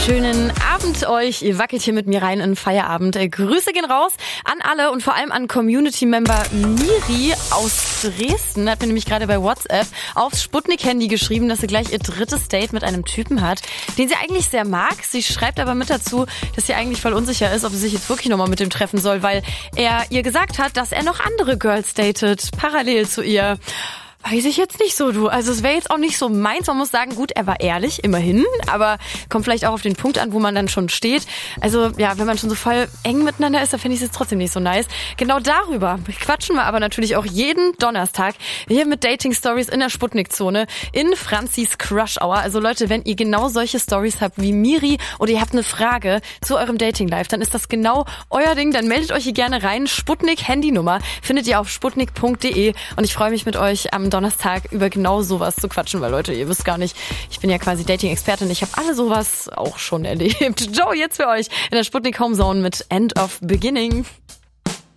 Schönen Abend euch. Ihr wackelt hier mit mir rein in Feierabend. Grüße gehen raus an alle und vor allem an Community-Member Miri aus Dresden. Hat mir nämlich gerade bei WhatsApp aufs Sputnik-Handy geschrieben, dass sie gleich ihr drittes Date mit einem Typen hat, den sie eigentlich sehr mag. Sie schreibt aber mit dazu, dass sie eigentlich voll unsicher ist, ob sie sich jetzt wirklich nochmal mit dem treffen soll, weil er ihr gesagt hat, dass er noch andere Girls datet, parallel zu ihr. Weiß ich jetzt nicht so, du. Also es wäre jetzt auch nicht so meins. Man muss sagen, gut, er war ehrlich, immerhin. Aber kommt vielleicht auch auf den Punkt an, wo man dann schon steht. Also ja, wenn man schon so voll eng miteinander ist, dann finde ich es jetzt trotzdem nicht so nice. Genau darüber quatschen wir aber natürlich auch jeden Donnerstag hier mit Dating-Stories in der Sputnik-Zone in Franzis Crush Hour. Also Leute, wenn ihr genau solche Stories habt wie Miri oder ihr habt eine Frage zu eurem Dating-Life, dann ist das genau euer Ding. Dann meldet euch hier gerne rein. Sputnik-Handynummer findet ihr auf sputnik.de. Und ich freue mich mit euch am Donnerstag über genau sowas zu quatschen, weil Leute, ihr wisst gar nicht, ich bin ja quasi Dating-Expertin, ich habe alle sowas auch schon erlebt. Joe, jetzt für euch in der Sputnik Homezone mit End of Beginning.